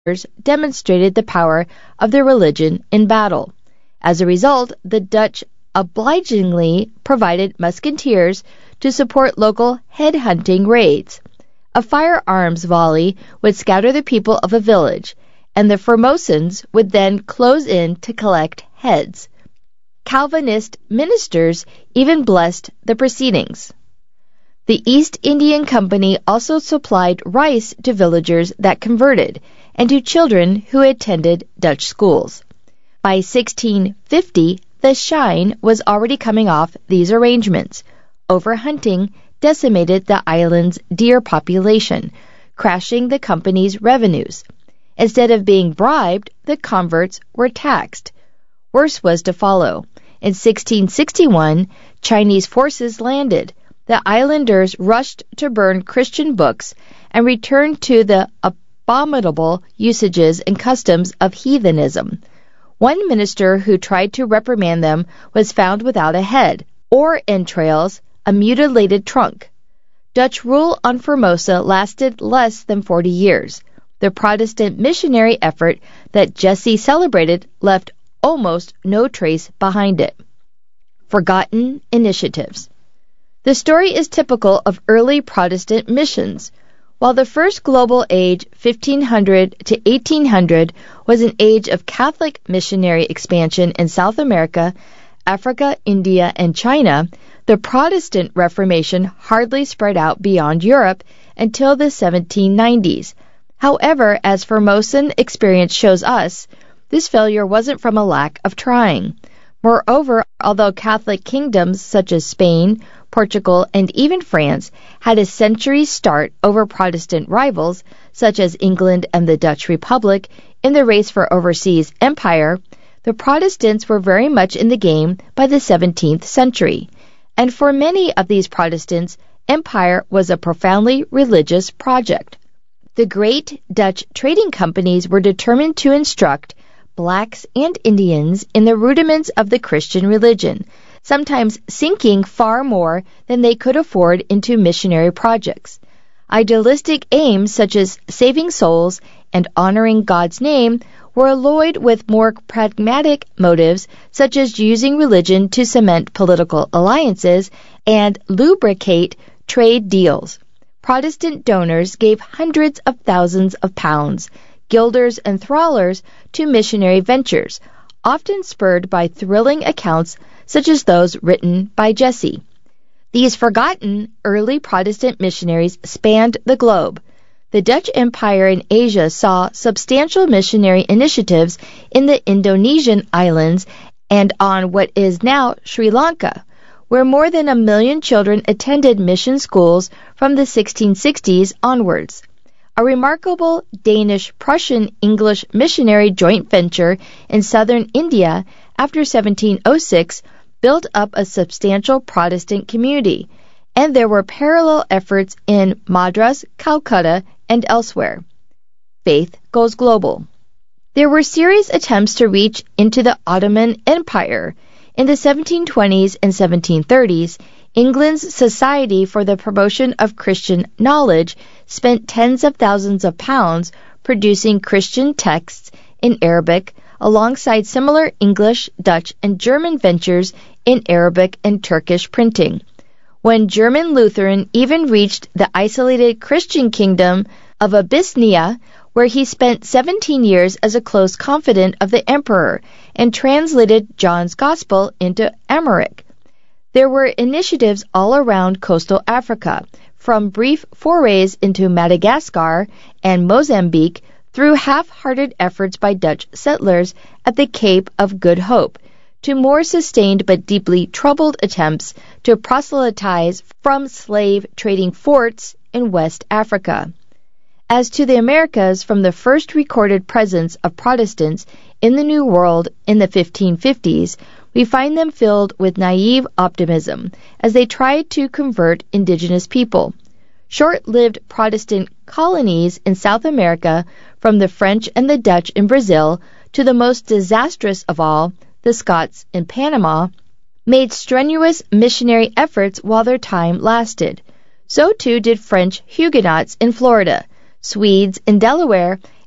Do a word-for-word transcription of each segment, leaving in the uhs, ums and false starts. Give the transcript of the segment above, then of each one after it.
demonstrated the power of their religion in battle. As a result, the Dutch obligingly provided musketeers to support local head-hunting raids. A firearms volley would scatter the people of a village, and the Formosans would then close in to collect heads. Calvinist ministers even blessed the proceedings. The East Indian Company also supplied rice to villagers that converted and to children who attended Dutch schools. By sixteen fifty, the shine was already coming off these arrangements. Overhunting decimated the island's deer population, crashing the company's revenues. Instead of being bribed, the converts were taxed. Worse was to follow. In sixteen sixty-one, Chinese forces landed. The islanders rushed to burn Christian books and returned to the abominable usages and customs of heathenism. One minister who tried to reprimand them was found without a head, or entrails, a mutilated trunk. Dutch rule on Formosa lasted less than forty years. The Protestant missionary effort that Jesse celebrated left almost no trace behind it. Forgotten initiatives. The story is typical of early Protestant missions. While the first global age, fifteen hundred to eighteen hundred, was an age of Catholic missionary expansion in South America, Africa, India, and China, the Protestant Reformation hardly spread out beyond Europe until the seventeen nineties. However, as Formosan experience shows us, this failure wasn't from a lack of trying. Moreover, although Catholic kingdoms such as Spain, Portugal, and even France had a century start over Protestant rivals such as England and the Dutch Republic in the race for overseas empire, the Protestants were very much in the game by the seventeenth century. And for many of these Protestants, empire was a profoundly religious project. The great Dutch trading companies were determined to instruct blacks and Indians in the rudiments of the Christian religion, sometimes sinking far more than they could afford into missionary projects. Idealistic aims such as saving souls and honoring God's name were alloyed with more pragmatic motives such as using religion to cement political alliances and lubricate trade deals. Protestant donors gave hundreds of thousands of pounds, guilders and thrallers to missionary ventures, often spurred by thrilling accounts such as those written by Jesse. These forgotten early Protestant missionaries spanned the globe. The Dutch Empire in Asia saw substantial missionary initiatives in the Indonesian islands and on what is now Sri Lanka, where more than a million children attended mission schools from the sixteen sixties onwards. A remarkable Danish-Prussian-English missionary joint venture in southern India after seventeen oh six built up a substantial Protestant community, and there were parallel efforts in Madras, Calcutta, and elsewhere. Faith goes global. There were serious attempts to reach into the Ottoman Empire. In the seventeen twenties and seventeen thirties, England's Society for the Promotion of Christian Knowledge spent tens of thousands of pounds producing Christian texts in Arabic alongside similar English, Dutch, and German ventures in Arabic and Turkish printing. When German Lutheran even reached the isolated Christian kingdom of Abyssinia, where he spent seventeen years as a close confidant of the emperor and translated John's Gospel into Amharic. There were initiatives all around coastal Africa, from brief forays into Madagascar and Mozambique through half-hearted efforts by Dutch settlers at the Cape of Good Hope, to more sustained but deeply troubled attempts to proselytize from slave-trading forts in West Africa. As to the Americas, from the first recorded presence of Protestants in the New World in the fifteen fifties, we find them filled with naive optimism as they tried to convert indigenous people. Short-lived Protestant colonies in South America, from the French and the Dutch in Brazil to the most disastrous of all, the Scots in Panama, made strenuous missionary efforts while their time lasted. So too did French Huguenots in Florida, Swedes in Delaware,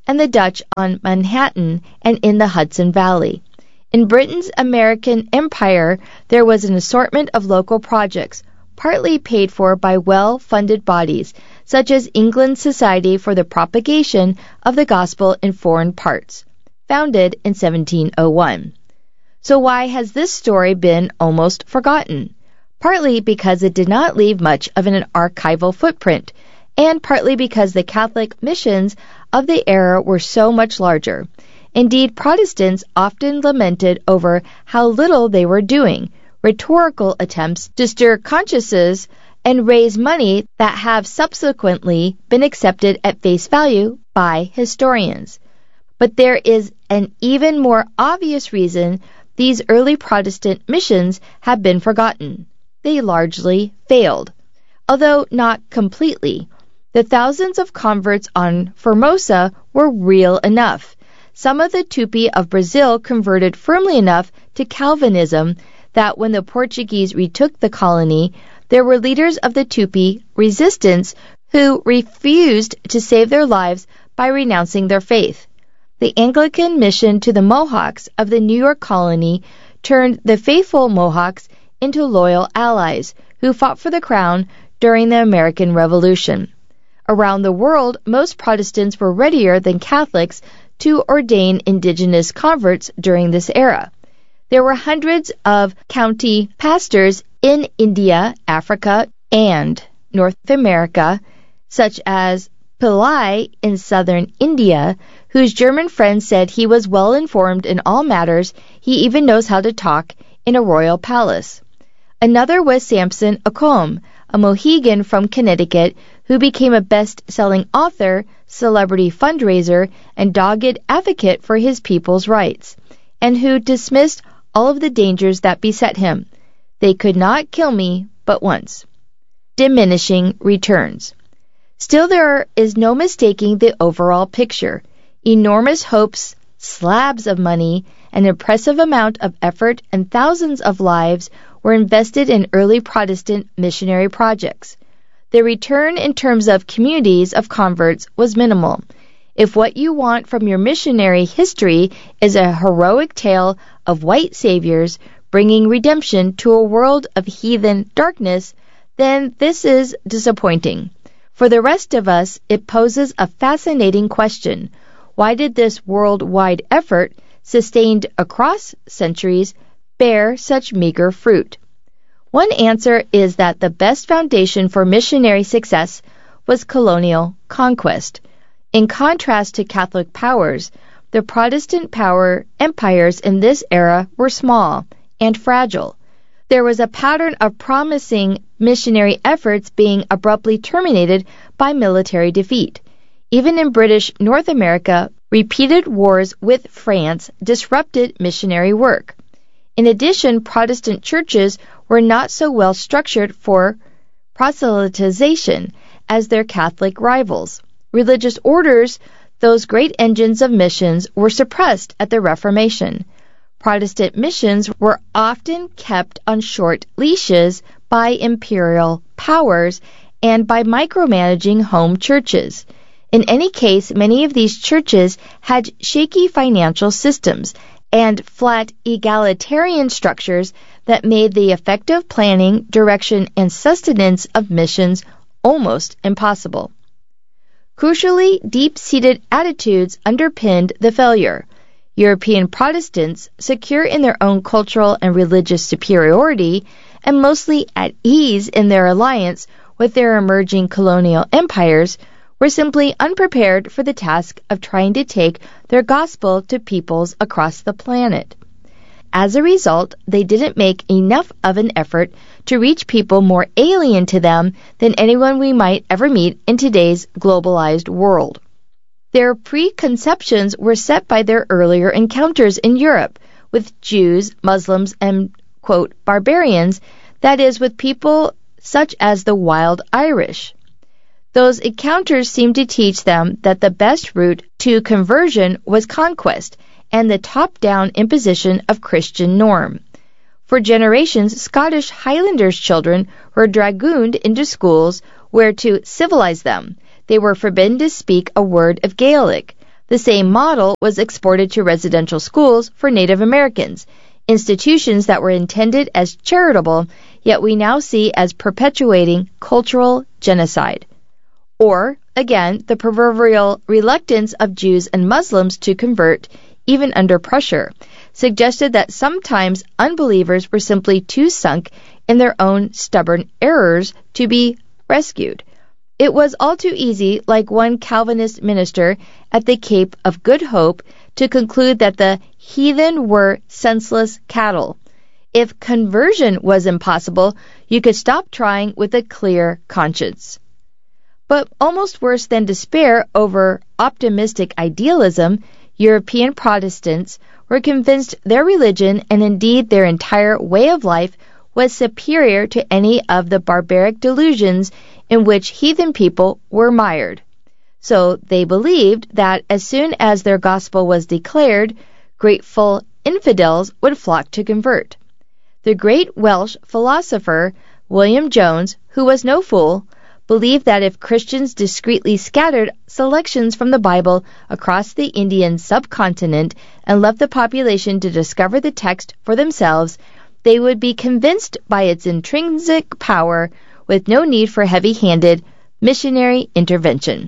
and the Dutch on Manhattan and in the Hudson Valley. In Britain's American Empire, there was an assortment of local projects, partly paid for by well-funded bodies, such as England's Society for the Propagation of the Gospel in Foreign Parts, founded in seventeen oh one. So why has this story been almost forgotten? Partly because it did not leave much of an archival footprint, and partly because the Catholic missions of the era were so much larger. Indeed, Protestants often lamented over how little they were doing, rhetorical attempts to stir consciences and raise money that have subsequently been accepted at face value by historians. But there is an even more obvious reason these early Protestant missions have been forgotten. They largely failed, although not completely. The thousands of converts on Formosa were real enough. Some of the Tupi of Brazil converted firmly enough to Calvinism that when the Portuguese retook the colony, there were leaders of the Tupi resistance who refused to save their lives by renouncing their faith. The Anglican mission to the Mohawks of the New York colony turned the faithful Mohawks into loyal allies who fought for the crown during the American Revolution. Around the world, most Protestants were readier than Catholics to ordain indigenous converts during this era. There were hundreds of county pastors in India, Africa, and North America, such as Pillai in southern India, whose German friend said he was well informed in all matters. He even knows how to talk in a royal palace. Another was Samson Occom, a Mohegan from Connecticut who became a best-selling author, celebrity fundraiser, and dogged advocate for his people's rights, and who dismissed all of the dangers that beset him. They could not kill me but once. Diminishing returns. Still, there is no mistaking the overall picture. Enormous hopes, slabs of money, an impressive amount of effort, and thousands of lives were invested in early Protestant missionary projects. The return in terms of communities of converts was minimal. If what you want from your missionary history is a heroic tale of white saviors bringing redemption to a world of heathen darkness, then this is disappointing. For the rest of us, it poses a fascinating question. Why did this worldwide effort, sustained across centuries, bear such meager fruit? One answer is that the best foundation for missionary success was colonial conquest. In contrast to Catholic powers, the Protestant power empires in this era were small and fragile. There was a pattern of promising missionary efforts being abruptly terminated by military defeat. Even in British North America, repeated wars with France disrupted missionary work. In addition, Protestant churches were not so well structured for proselytization as their Catholic rivals. Religious orders, those great engines of missions, were suppressed at the Reformation. Protestant missions were often kept on short leashes by imperial powers and by micromanaging home churches. In any case, many of these churches had shaky financial systems and flat egalitarian structures that made the effective planning, direction, and sustenance of missions almost impossible. Crucially, deep-seated attitudes underpinned the failure. European Protestants, secure in their own cultural and religious superiority, and mostly at ease in their alliance with their emerging colonial empires, were simply unprepared for the task of trying to take their gospel to peoples across the planet. As a result, they didn't make enough of an effort to reach people more alien to them than anyone we might ever meet in today's globalized world. Their preconceptions were set by their earlier encounters in Europe with Jews, Muslims, and, quote, barbarians, that is, with people such as the wild Irish. Those encounters seemed to teach them that the best route to conversion was conquest and the top-down imposition of Christian norm. For generations, Scottish Highlanders' children were dragooned into schools where to civilize them. They were forbidden to speak a word of Gaelic. The same model was exported to residential schools for Native Americans, institutions that were intended as charitable, yet we now see as perpetuating cultural genocide. Or, again, the proverbial reluctance of Jews and Muslims to convert, even under pressure, suggested that sometimes unbelievers were simply too sunk in their own stubborn errors to be rescued. It was all too easy, like one Calvinist minister at the Cape of Good Hope, to conclude that the heathen were senseless cattle. If conversion was impossible, you could stop trying with a clear conscience. But almost worse than despair over optimistic idealism, European Protestants were convinced their religion, and indeed their entire way of life, was superior to any of the barbaric delusions in which heathen people were mired. So they believed that as soon as their gospel was declared, grateful infidels would flock to convert. The great Welsh philosopher William Jones, who was no fool, believed that if Christians discreetly scattered selections from the Bible across the Indian subcontinent and left the population to discover the text for themselves, they would be convinced by its intrinsic power with no need for heavy-handed missionary intervention.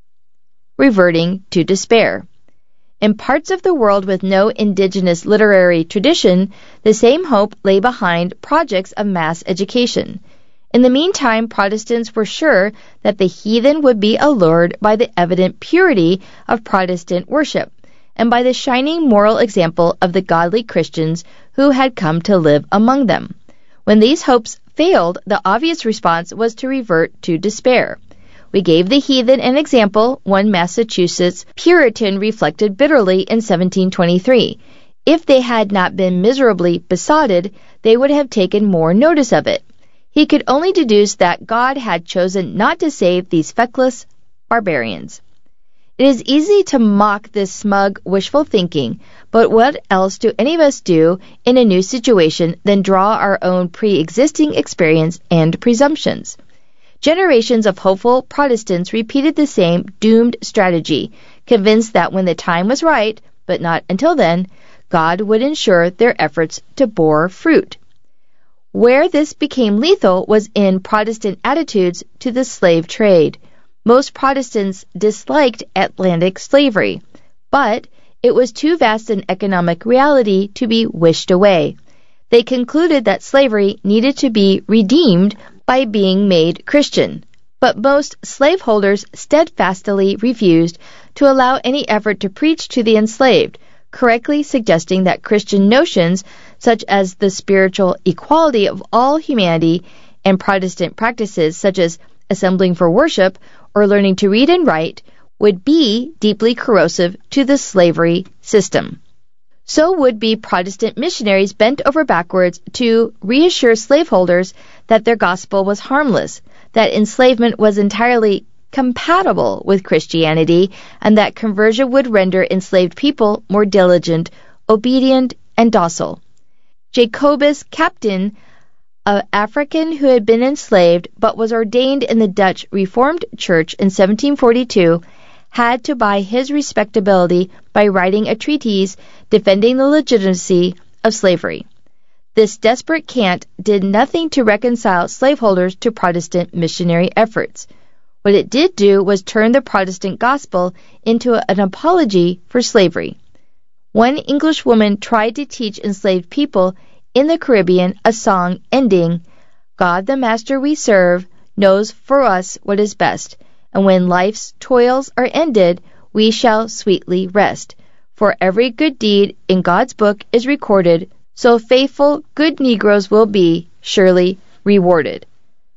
Reverting to despair. In parts of the world with no indigenous literary tradition, the same hope lay behind projects of mass education. In the meantime, Protestants were sure that the heathen would be allured by the evident purity of Protestant worship, and by the shining moral example of the godly Christians who had come to live among them. When these hopes failed, the obvious response was to revert to despair. We gave the heathen an example, one Massachusetts Puritan reflected bitterly in seventeen twenty-three. If they had not been miserably besotted, they would have taken more notice of it. He could only deduce that God had chosen not to save these feckless barbarians. It is easy to mock this smug, wishful thinking, but what else do any of us do in a new situation than draw our own pre-existing experience and presumptions? Generations of hopeful Protestants repeated the same doomed strategy, convinced that when the time was right, but not until then, God would ensure their efforts to bore fruit. Where this became lethal was in Protestant attitudes to the slave trade. Most Protestants disliked Atlantic slavery, but it was too vast an economic reality to be wished away. They concluded that slavery needed to be redeemed by being made Christian, but most slaveholders steadfastly refused to allow any effort to preach to the enslaved, correctly suggesting that Christian notions such as the spiritual equality of all humanity and Protestant practices such as assembling for worship or learning to read and write would be deeply corrosive to the slavery system. So would-be Protestant missionaries bent over backwards to reassure slaveholders that their gospel was harmless, that enslavement was entirely compatible with Christianity, and that conversion would render enslaved people more diligent, obedient, and docile. Jacobus Captain, an African who had been enslaved but was ordained in the Dutch Reformed Church in seventeen forty-two, had to buy his respectability by writing a treatise defending the legitimacy of slavery. This desperate cant did nothing to reconcile slaveholders to Protestant missionary efforts. What it did do was turn the Protestant gospel into an apology for slavery. One English woman tried to teach enslaved people in the Caribbean a song ending, "God the Master we serve knows for us what is best, and when life's toils are ended, we shall sweetly rest. For every good deed in God's book is recorded, so faithful good Negroes will be surely rewarded."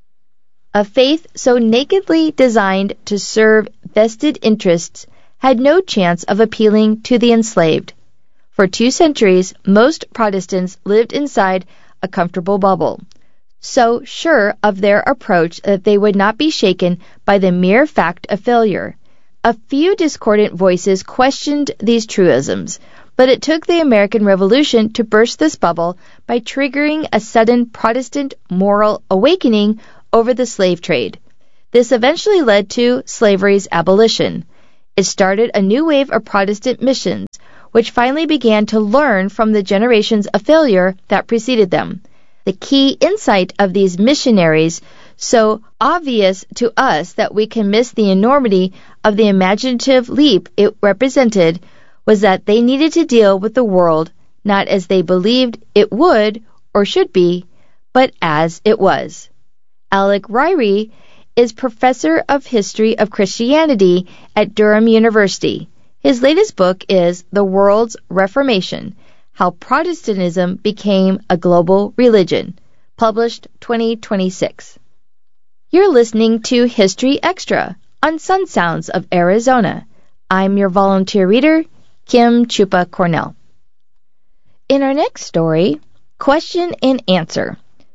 A faith so nakedly designed to serve vested interests had no chance of appealing to the enslaved. For two centuries, most Protestants lived inside a comfortable bubble, so sure of their approach that they would not be shaken by the mere fact of failure. A few discordant voices questioned these truisms, but it took the American Revolution to burst this bubble by triggering a sudden Protestant moral awakening over the slave trade. This eventually led to slavery's abolition. It started a new wave of Protestant missions, which finally began to learn from the generations of failure that preceded them. The key insight of these missionaries, so obvious to us that we can miss the enormity of the imaginative leap it represented, was that they needed to deal with the world not as they believed it would or should be, but as it was. Alec Ryrie is professor of history of Christianity at Durham University. His latest book is The World's Reformation: How Protestantism Became a Global Religion, published twenty twenty-six. You're listening to History Extra on Sun Sounds of Arizona. I'm your volunteer reader, Kim Chupa Cornell. In our next story, Question and Answer,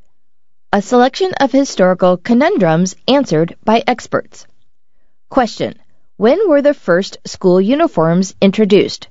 a selection of historical conundrums answered by experts. Question: when were the first school uniforms introduced?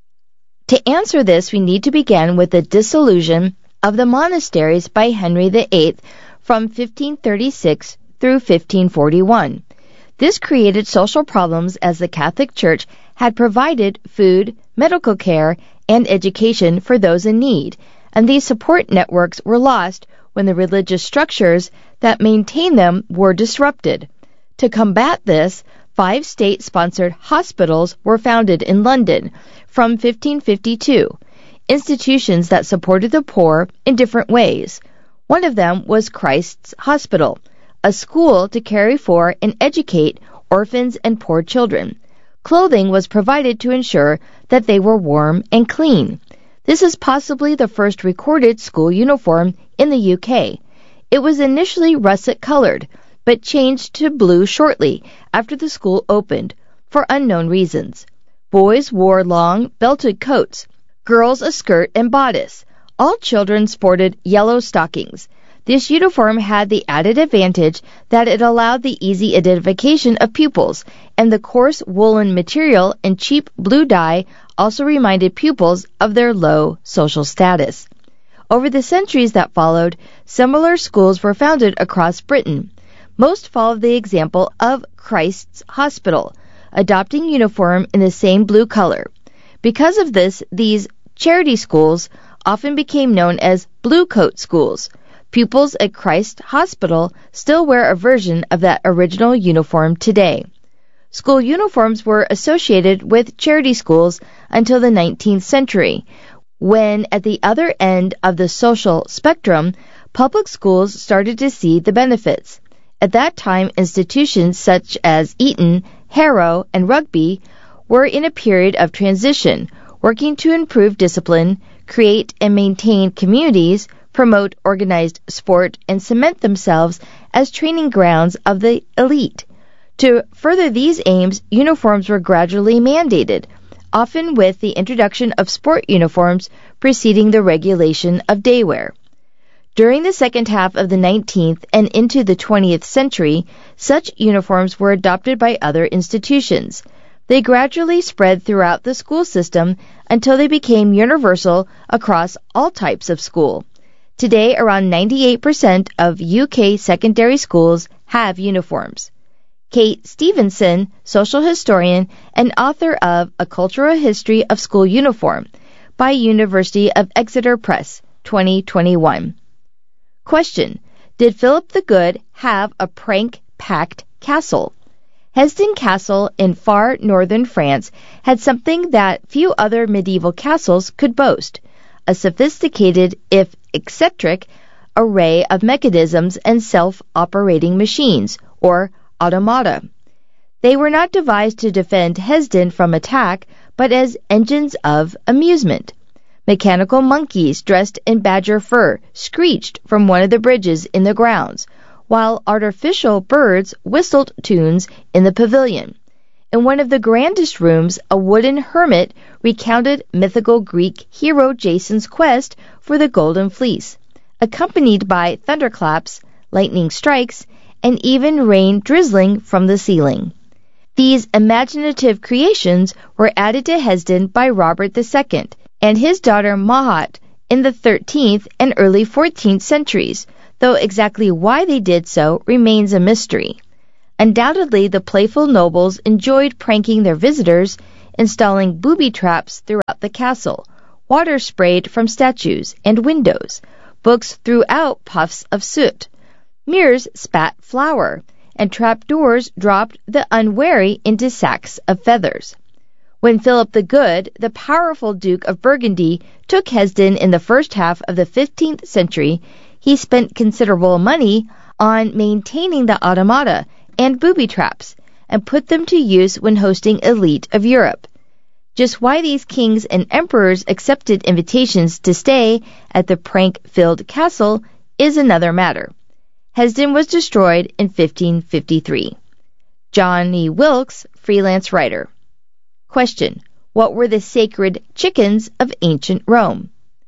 To answer this, we need to begin with the dissolution of the monasteries by Henry the Eighth from fifteen thirty-six through fifteen forty-one. This created social problems as the Catholic Church had provided food, medical care, and education for those in need, and these support networks were lost when the religious structures that maintained them were disrupted. To combat this, five state-sponsored hospitals were founded in London from fifteen fifty-two, institutions that supported the poor in different ways. One of them was Christ's Hospital, a school to care for and educate orphans and poor children. Clothing was provided to ensure that they were warm and clean. This is possibly the first recorded school uniform in the U K. It was initially russet-colored, but changed to blue shortly after the school opened, for unknown reasons. Boys wore long, belted coats, girls a skirt and bodice. All children sported yellow stockings. This uniform had the added advantage that it allowed the easy identification of pupils, and the coarse woolen material and cheap blue dye also reminded pupils of their low social status. Over the centuries that followed, similar schools were founded across Britain. Most followed the example of Christ's Hospital, adopting uniform in the same blue color. Because of this, these charity schools often became known as blue coat schools. Pupils at Christ Hospital still wear a version of that original uniform today. School uniforms were associated with charity schools until the nineteenth century, when at the other end of the social spectrum, public schools started to see the benefits. At that time, institutions such as Eton, Harrow, and Rugby were in a period of transition, working to improve discipline, create and maintain communities, promote organized sport, and cement themselves as training grounds of the elite. To further these aims, uniforms were gradually mandated, often with the introduction of sport uniforms preceding the regulation of daywear. During the second half of the nineteenth and into the twentieth century, such uniforms were adopted by other institutions. They gradually spread throughout the school system until they became universal across all types of school. Today, around ninety-eight percent of U K secondary schools have uniforms. Kate Stevenson, social historian and author of A Cultural History of School Uniform, by University of Exeter Press, twenty twenty-one. Question: did Philip the Good have a prank-packed castle? Hesdin Castle in far northern France had something that few other medieval castles could boast: a sophisticated, if eccentric, array of mechanisms and self-operating machines, or automata. They were not devised to defend Hesdin from attack, but as engines of amusement. Mechanical monkeys dressed in badger fur screeched from one of the bridges in the grounds, while artificial birds whistled tunes in the pavilion. In one of the grandest rooms, a wooden hermit recounted mythical Greek hero Jason's quest for the Golden Fleece, accompanied by thunderclaps, lightning strikes, and even rain drizzling from the ceiling. These imaginative creations were added to Hesdin by Robert the Second and his daughter Mahat in the thirteenth and early fourteenth centuries, though exactly why they did so remains a mystery. Undoubtedly, the playful nobles enjoyed pranking their visitors, installing booby traps throughout the castle, water sprayed from statues and windows, books threw out puffs of soot, mirrors spat flour, and trap doors dropped the unwary into sacks of feathers. When Philip the Good, the powerful Duke of Burgundy, took Hesdin in the first half of the fifteenth century, he spent considerable money on maintaining the automata and booby traps, and put them to use when hosting elite of Europe. Just why these kings and emperors accepted invitations to stay at the prank-filled castle is another matter. Hesdin was destroyed in fifteen fifty-three. Johnny Wilkes, freelance writer. Question: what were the sacred chickens of ancient Rome?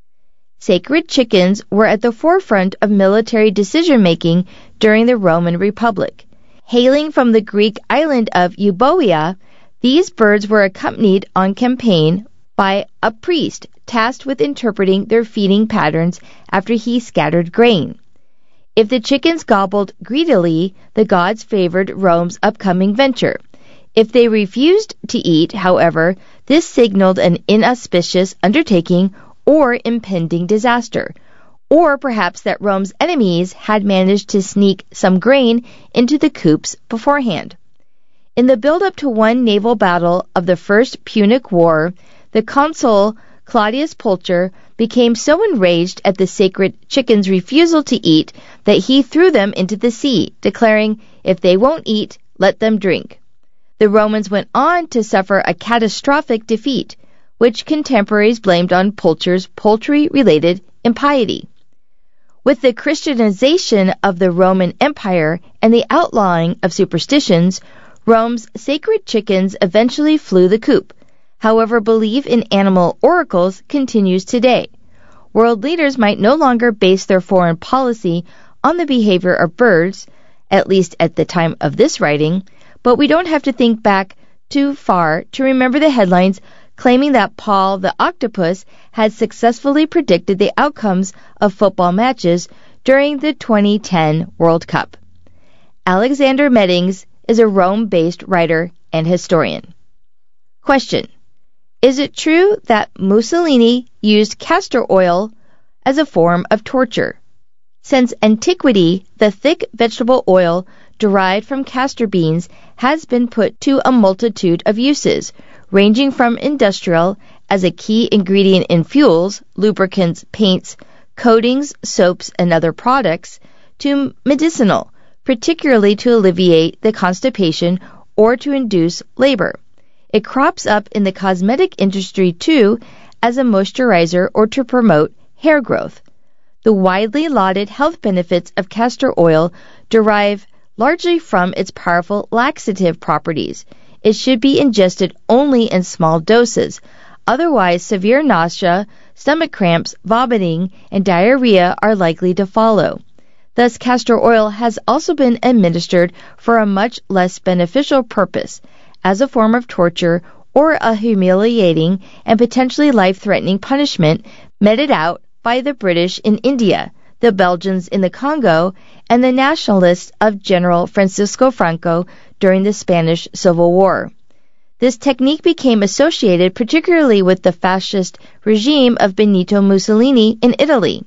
Sacred chickens were at the forefront of military decision-making during the Roman Republic. Hailing from the Greek island of Euboea, these birds were accompanied on campaign by a priest tasked with interpreting their feeding patterns after he scattered grain. If the chickens gobbled greedily, the gods favored Rome's upcoming venture. If they refused to eat, however, this signaled an inauspicious undertaking or impending disaster, or perhaps that Rome's enemies had managed to sneak some grain into the coops beforehand. In the build-up to one naval battle of the First Punic War, the consul Claudius Pulcher became so enraged at the sacred chickens' refusal to eat that he threw them into the sea, declaring, "If they won't eat, let them drink." The Romans went on to suffer a catastrophic defeat, which contemporaries blamed on Pulcher's poultry-related impiety. With the Christianization of the Roman Empire and the outlawing of superstitions, Rome's sacred chickens eventually flew the coop. However, belief in animal oracles continues today. World leaders might no longer base their foreign policy on the behavior of birds, at least at the time of this writing, but we don't have to think back too far to remember the headlines claiming that Paul the Octopus had successfully predicted the outcomes of football matches during the twenty ten World Cup. Alexander Meddings is a Rome-based writer and historian. Question: is it true that Mussolini used castor oil as a form of torture? Since antiquity, the thick vegetable oil derived from castor beans has been put to a multitude of uses, ranging from industrial, as a key ingredient in fuels, lubricants, paints, coatings, soaps, and other products, to medicinal, particularly to alleviate the constipation or to induce labor. It crops up in the cosmetic industry too as a moisturizer or to promote hair growth. The widely lauded health benefits of castor oil derive largely from its powerful laxative properties. It should be ingested only in small doses. Otherwise, severe nausea, stomach cramps, vomiting, and diarrhea are likely to follow. Thus, castor oil has also been administered for a much less beneficial purpose, as a form of torture or a humiliating and potentially life-threatening punishment meted out by the British in India, the Belgians in the Congo, and the nationalists of General Francisco Franco during the Spanish Civil War. This technique became associated particularly with the fascist regime of Benito Mussolini in Italy.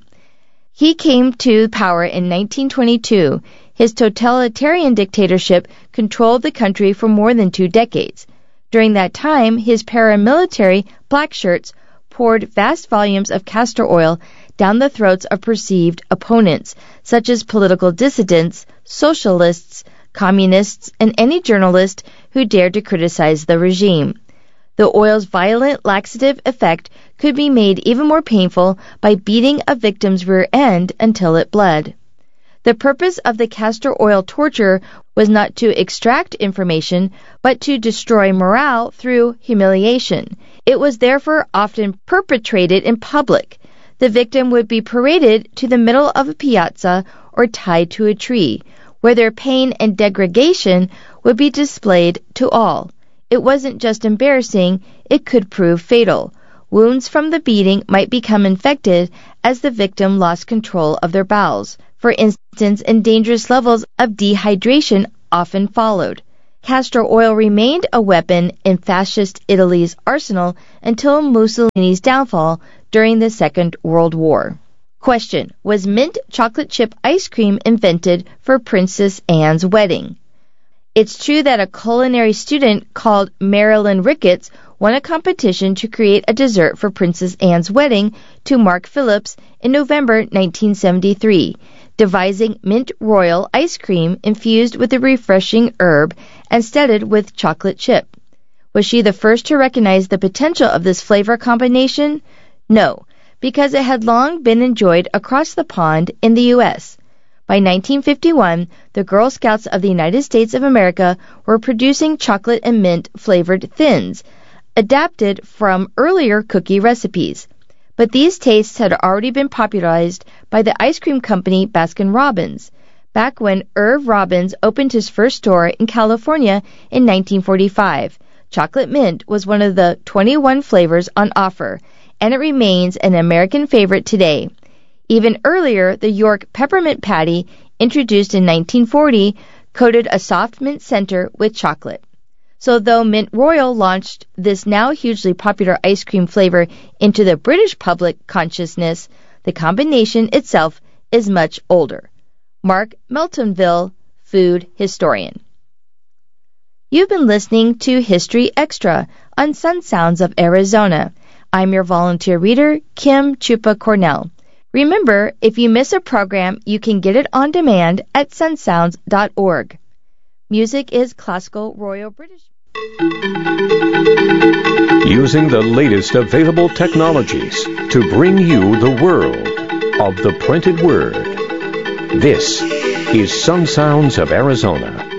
He came to power in nineteen twenty-two. His totalitarian dictatorship controlled the country for more than two decades. During that time, his paramilitary black shirts poured vast volumes of castor oil down the throats of perceived opponents, such as political dissidents, socialists, communists, and any journalist who dared to criticize the regime. The oil's violent laxative effect could be made even more painful by beating a victim's rear end until it bled. The purpose of the castor oil torture was not to extract information, but to destroy morale through humiliation. It was therefore often perpetrated in public. The victim would be paraded to the middle of a piazza or tied to a tree, where their pain and degradation would be displayed to all. It wasn't just embarrassing, it could prove fatal. Wounds from the beating might become infected as the victim lost control of their bowels. For instance, and dangerous levels of dehydration often followed. Castor oil remained a weapon in fascist Italy's arsenal until Mussolini's downfall during the Second World War. Question: was mint chocolate chip ice cream invented for Princess Anne's wedding? It's true that a culinary student called Marilyn Ricketts won a competition to create a dessert for Princess Anne's wedding to Mark Phillips in November nineteen seventy-three, devising mint royal ice cream infused with a refreshing herb and studded with chocolate chip. Was she the first to recognize the potential of this flavor combination? No, because it had long been enjoyed across the pond in the U S By nineteen fifty-one, the Girl Scouts of the United States of America were producing chocolate and mint-flavored thins, adapted from earlier cookie recipes. But these tastes had already been popularized by the ice cream company Baskin-Robbins, back when Irv Robbins opened his first store in California in nineteen forty-five. Chocolate mint was one of the twenty-one flavors on offer, and it remains an American favorite today. Even earlier, the York peppermint patty, introduced in nineteen forty, coated a soft mint center with chocolate. So though Mint Royal launched this now hugely popular ice cream flavor into the British public consciousness, the combination itself is much older. Mark Meltonville, food historian. You've been listening to History Extra on Sun Sounds of Arizona. I'm your volunteer reader, Kim Chupa Cornell. Remember, if you miss a program, you can get it on demand at sun sounds dot org. Music is classical Royal British. Using the latest available technologies to bring you the world of the printed word. This is Sun Sounds of Arizona.